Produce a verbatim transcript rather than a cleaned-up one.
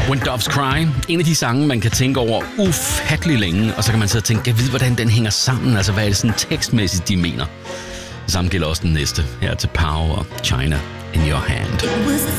When Doves Cry. En af de sange, man kan tænke over ufattelig længe, og så kan man så tænke, jeg ved, hvordan den hænger sammen. Altså, hvad er det sådan tekstmæssigt, de mener? Det samme gælder også den næste. Her til Power, China in Your Hand.